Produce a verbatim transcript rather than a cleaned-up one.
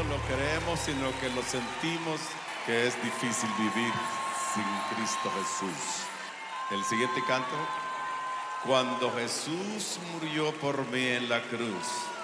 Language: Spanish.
lo creemos, sino que lo sentimos que es difícil vivir sin Cristo Jesús. El siguiente canto: cuando Jesús murió por mí en la cruz,